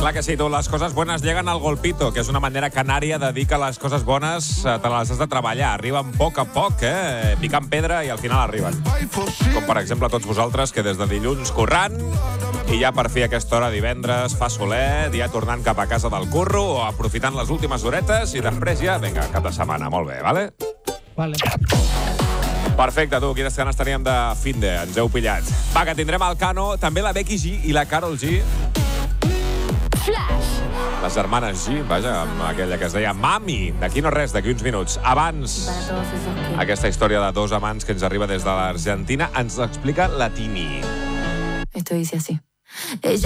Clar que sí, tu, les coses bones lleguen al golpito, que és una manera canària de dir que les coses bones te les has de treballar. Arriben a poc, picant pedra i al final arriben. Com, per exemple, tots vosaltres, que des de dilluns corrant i ja per fi a aquesta hora divendres fa solet, ja tornant cap a casa del curro o aprofitant les últimes horetes i després ja, vinga, cap de setmana. Molt bé, vale? Vale. Perfecte, tu, quines ganes teníem de finde, ens heu pillat. Va, que tindrem el Cano, també la Becky G i la Karol G. Flash. Les germanes G, vaja, amb aquella que es deia Mami. D'aquí no res, d'aquí uns minuts. Abans, aquesta història de dos amants que ens arriba des de l'Argentina ens explica la Tini. Esto dice así.